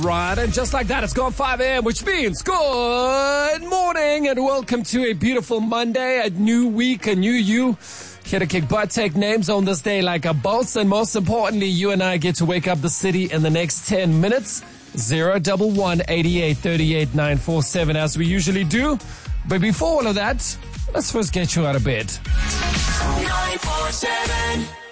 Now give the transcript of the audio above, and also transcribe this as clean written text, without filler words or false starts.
Right, and just like that, it's gone 5 a.m., which means good morning and welcome to a beautiful Monday, a new week, a new you. Here to kick butt, take names on this day like a boss, and most importantly, you and I get to wake up the city in the next 10 minutes. 011 88 38 947 as we usually do. But before all of that, let's first get you out of bed. 947